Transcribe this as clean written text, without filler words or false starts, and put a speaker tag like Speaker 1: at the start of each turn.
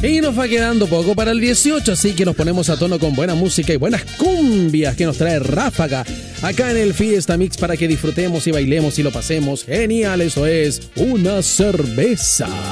Speaker 1: Y nos va quedando poco para el 18, así que nos ponemos a tono con buena música y buenas cumbias que nos trae Ráfaga acá en el Fiesta Mix para que disfrutemos y bailemos y lo pasemos genial. Eso es una cerveza.